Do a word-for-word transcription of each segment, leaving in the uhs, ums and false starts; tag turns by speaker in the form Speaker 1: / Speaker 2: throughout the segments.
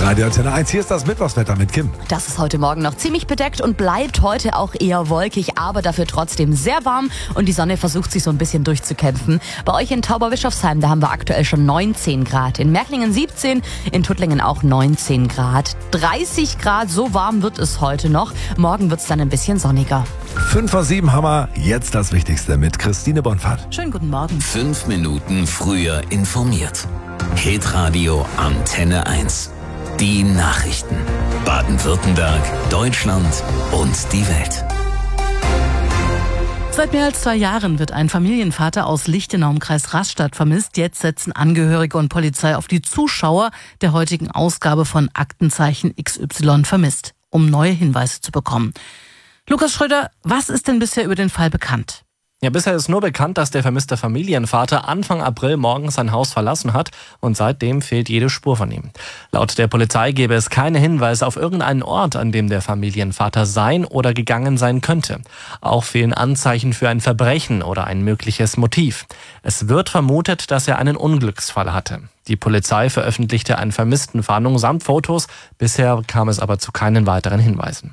Speaker 1: Radio Antenne eins, hier ist das Mittwochswetter mit Kim.
Speaker 2: Das ist heute Morgen noch ziemlich bedeckt und bleibt heute auch eher wolkig, aber dafür trotzdem sehr warm und die Sonne versucht sich so ein bisschen durchzukämpfen. Bei euch in Tauberbischofsheim, da haben wir aktuell schon neunzehn Grad, in Märklingen siebzehn, in Tuttlingen auch neunzehn Grad. dreißig Grad, so warm wird es heute noch. Morgen wird es dann ein bisschen sonniger.
Speaker 1: fünf vor sieben haben wir jetzt das Wichtigste mit Christine Bonfahrt.
Speaker 2: Schönen guten Morgen.
Speaker 3: Fünf Minuten früher informiert. Hitradio Antenne eins. Die Nachrichten. Baden-Württemberg, Deutschland und die Welt.
Speaker 4: Seit mehr als zwei Jahren wird ein Familienvater aus Lichtenau im Kreis Rastatt vermisst. Jetzt setzen Angehörige und Polizei auf die Zuschauer der heutigen Ausgabe von Aktenzeichen X Y vermisst, um neue Hinweise zu bekommen. Lukas Schröder, was ist denn bisher über den Fall bekannt?
Speaker 5: Ja, bisher ist nur bekannt, dass der vermisste Familienvater Anfang April morgens sein Haus verlassen hat und seitdem fehlt jede Spur von ihm. Laut der Polizei gäbe es keine Hinweise auf irgendeinen Ort, an dem der Familienvater sein oder gegangen sein könnte. Auch fehlen Anzeichen für ein Verbrechen oder ein mögliches Motiv. Es wird vermutet, dass er einen Unglücksfall hatte. Die Polizei veröffentlichte eine Vermisstenfahndung samt Fotos. Bisher kam es aber zu keinen weiteren Hinweisen.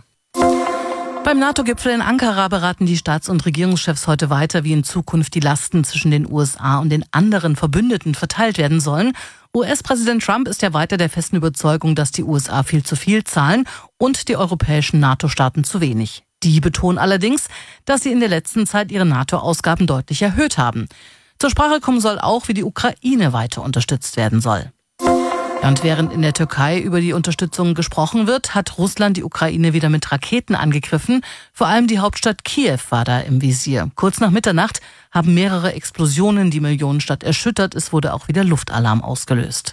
Speaker 4: Beim NATO-Gipfel in Ankara beraten die Staats- und Regierungschefs heute weiter, wie in Zukunft die Lasten zwischen den U S A und den anderen Verbündeten verteilt werden sollen. U S-Präsident Trump ist ja weiter der festen Überzeugung, dass die U S A viel zu viel zahlen und die europäischen NATO-Staaten zu wenig. Die betonen allerdings, dass sie in der letzten Zeit ihre NATO-Ausgaben deutlich erhöht haben. Zur Sprache kommen soll auch, wie die Ukraine weiter unterstützt werden soll. Und während in der Türkei über die Unterstützung gesprochen wird, hat Russland die Ukraine wieder mit Raketen angegriffen. Vor allem die Hauptstadt Kiew war da im Visier. Kurz nach Mitternacht haben mehrere Explosionen die Millionenstadt erschüttert. Es wurde auch wieder Luftalarm ausgelöst.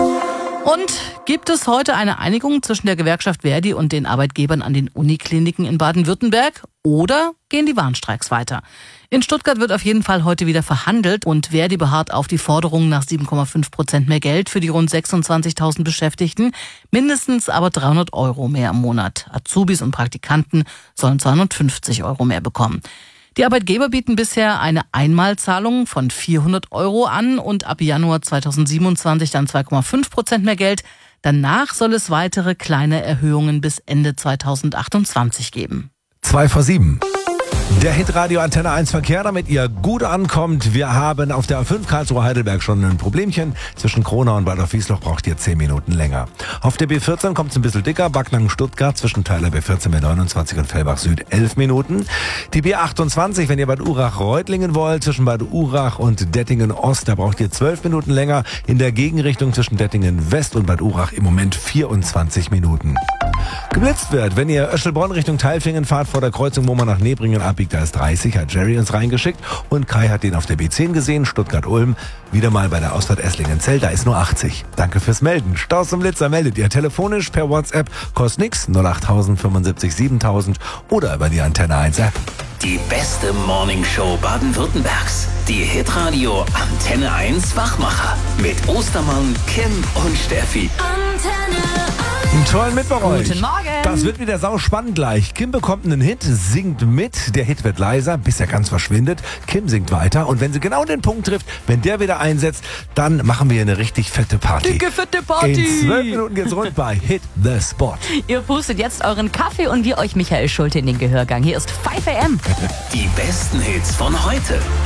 Speaker 4: Und gibt es heute eine Einigung zwischen der Gewerkschaft Verdi und den Arbeitgebern an den Unikliniken in Baden-Württemberg? Oder gehen die Warnstreiks weiter? In Stuttgart wird auf jeden Fall heute wieder verhandelt und Verdi beharrt auf die Forderung nach sieben Komma fünf Prozent mehr Geld für die rund sechsundzwanzigtausend Beschäftigten, mindestens aber dreihundert Euro mehr im Monat. Azubis und Praktikanten sollen zweihundertfünfzig Euro mehr bekommen. Die Arbeitgeber bieten bisher eine Einmalzahlung von vierhundert Euro an und ab Januar zweitausendsiebenundzwanzig dann zwei Komma fünf Prozent mehr Geld. Danach soll es weitere kleine Erhöhungen bis Ende zweitausendachtundzwanzig geben.
Speaker 1: zwei vor sieben. Der Hitradio Antenne eins Verkehr, damit ihr gut ankommt. Wir haben auf der A fünf Karlsruhe-Heidelberg schon ein Problemchen. Zwischen Kronau und Bad Wiesloch braucht ihr zehn Minuten länger. Auf der B vierzehn kommt es ein bisschen dicker. Backnang-Stuttgart zwischen Teiler B vierzehn B neunundzwanzig und Fellbach Süd elf Minuten. Die B achtundzwanzig, wenn ihr Bad Urach-Reutlingen wollt, zwischen Bad Urach und Dettingen Ost, da braucht ihr zwölf Minuten länger. In der Gegenrichtung zwischen Dettingen West und Bad Urach im Moment vierundzwanzig Minuten. Geblitzt wird, wenn ihr Öschelbronn Richtung Tailfingen fahrt, vor der Kreuzung, wo man nach Nebringen abbiegt, da ist dreißig, hat Jerry uns reingeschickt und Kai hat den auf der B zehn gesehen, Stuttgart-Ulm, wieder mal bei der Ausfahrt Esslingen-Zell, da ist nur achtzig. Danke fürs Melden. Staus zum Blitzer meldet ihr telefonisch per WhatsApp, kostet nix, null acht null null fünf sieben siebentausend oder über die Antenne eins App.
Speaker 3: Die beste Morningshow Baden-Württembergs. Die Hitradio Antenne eins Wachmacher. Mit Ostermann, Kim und Steffi.
Speaker 2: Antenne
Speaker 1: Einen tollen Mittwoch euch.
Speaker 2: Guten Morgen.
Speaker 1: Das wird wieder sau spannend gleich. Kim bekommt einen Hit, singt mit. Der Hit wird leiser, bis er ganz verschwindet. Kim singt weiter. Und wenn sie genau den Punkt trifft, wenn der wieder einsetzt, dann machen wir eine richtig fette Party.
Speaker 2: Dicke, fette Party.
Speaker 1: In zwölf Minuten geht's rund bei Hit the Spot.
Speaker 2: Ihr pustet jetzt euren Kaffee und wir euch Michael Schulte in den Gehörgang. Hier ist fünf A M.
Speaker 3: Die besten Hits von heute.